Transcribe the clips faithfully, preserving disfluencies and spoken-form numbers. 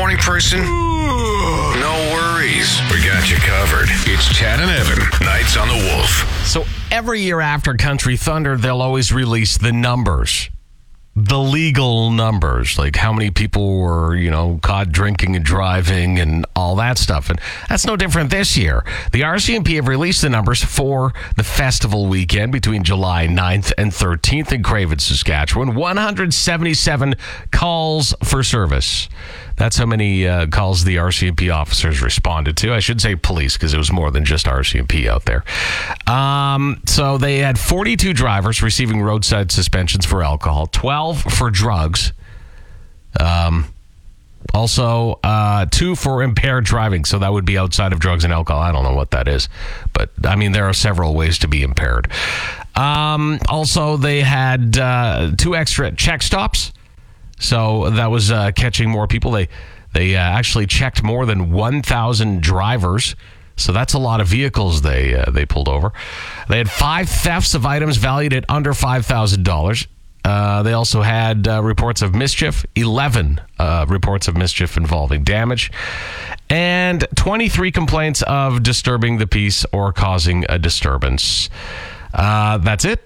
morning person? No worries. We got you covered. It's Chad and Evan. Nights on the Wolf. So every year after Country Thunder, they'll always release the numbers. The legal numbers, like how many people were, you know, caught drinking and driving and all that stuff. And that's no different this year. The R C M P have released the numbers for the festival weekend between July ninth and thirteenth in Craven, Saskatchewan. one hundred seventy-seven calls for service. That's how many uh, calls the R C M P officers responded to. I should say police, because it was more than just R C M P out there. Um, so they had forty-two drivers receiving roadside suspensions for alcohol, twelve for drugs, um, also uh, two for impaired driving. So that would be outside of drugs and alcohol. I don't know what that is, but I mean, there are several ways to be impaired. Um, also, they had uh, two extra check stops. So that was uh, catching more people. They they uh, actually checked more than one thousand drivers. So that's a lot of vehicles they uh, they pulled over. They had five thefts of items valued at under five thousand dollars. Uh, they also had uh, reports of mischief, eleven uh, reports of mischief involving damage, and twenty-three complaints of disturbing the peace or causing a disturbance. Uh, that's it.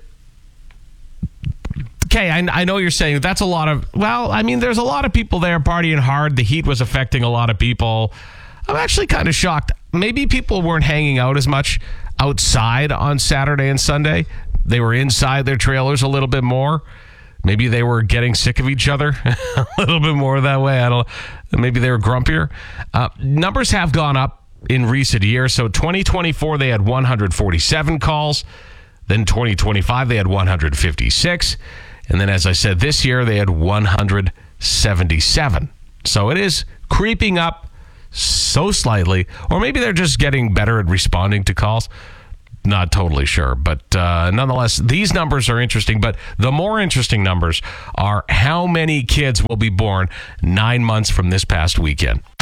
Okay, I, I know you're saying that's a lot of, well, I mean, there's a lot of people there partying hard. The heat was affecting a lot of people. I'm actually kind of shocked. Maybe people weren't hanging out as much outside on Saturday and Sunday. They were inside their trailers a little bit more. Maybe they were getting sick of each other a little bit more that way. I don't know. Maybe they were grumpier. Uh, numbers have gone up in recent years. So twenty twenty-four, they had one hundred forty-seven calls. Then twenty twenty-five, they had one hundred fifty-six. And then, as I said, this year they had one hundred seventy-seven. So it is creeping up so slightly. Or maybe they're just getting better at responding to calls. Not totally sure. But uh, nonetheless, these numbers are interesting. But the more interesting numbers are how many kids will be born nine months from this past weekend.